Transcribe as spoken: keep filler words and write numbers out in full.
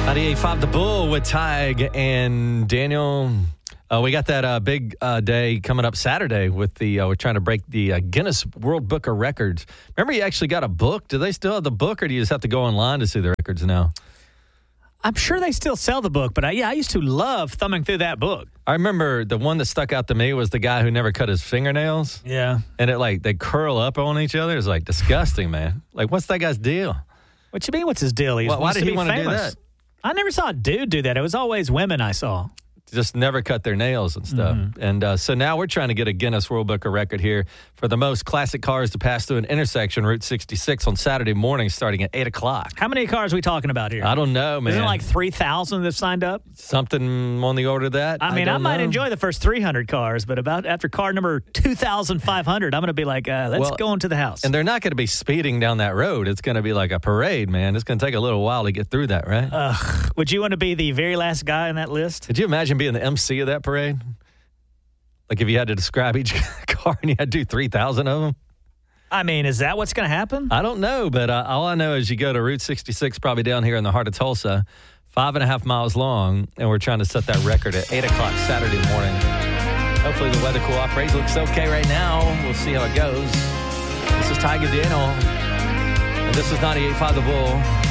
ninety-eight point five The Bull with Tig and Daniel. Uh, we got that uh, big uh, day coming up Saturday with the, uh, we're trying to break the uh, Guinness World Book of Records. Remember you actually got a book? Do they still have the book or do you just have to go online to see the records now? I'm sure they still sell the book, but I, yeah, I used to love thumbing through that book. I remember the one that stuck out to me was the guy who never cut his fingernails. Yeah. And it like, they curl up on each other. It's like disgusting, man. Like, what's that guy's deal? What you mean, what's his deal? He Why, why wants did to he be want to do famous. that? I never saw a dude do that. It was always women I saw. Just never cut their nails and stuff. Mm-hmm. And uh, so now we're trying to get a Guinness World Book of Record here for the most classic cars to pass through an intersection, Route sixty-six, on Saturday morning starting at eight o'clock. How many cars are we talking about here? I don't know, man. Isn't it like three thousand that have signed up? Something on the order of that? I mean, I, I might know. enjoy the first three hundred cars, but about after car number two thousand five hundred, I'm going to be like, uh, let's well, go into the house. And they're not going to be speeding down that road. It's going to be like a parade, man. It's going to take a little while to get through that, right? Ugh. Would you want to be the very last guy on that list? Could you imagine being the M C of that parade? Like if you had to describe each car and you had to do three thousand of them? I mean, is that what's going to happen? I don't know, but uh, all I know is you go to Route sixty-six, probably down here in the heart of Tulsa, five and a half miles long, and we're trying to set that record at eight o'clock Saturday morning. Hopefully the weather cooperates. Looks okay right now. We'll see how it goes. This is Tig and Daniel, and this is ninety-eight point five The Bull.